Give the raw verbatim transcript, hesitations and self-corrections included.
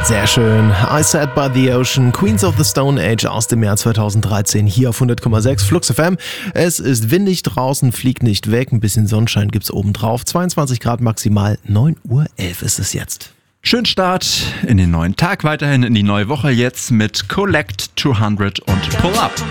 Sehr schön. I Sat by the Ocean, Queens of the Stone Age aus dem Jahr zweitausenddreizehn, hier auf hundert Komma sechs Flux F M. Es ist windig draußen, fliegt nicht weg, ein bisschen Sonnenschein gibt's oben drauf. zweiundzwanzig Grad maximal, neun Uhr elf ist es jetzt. Schönen Start in den neuen Tag, weiterhin in die neue Woche jetzt mit Collect zweihundert und Pull Up.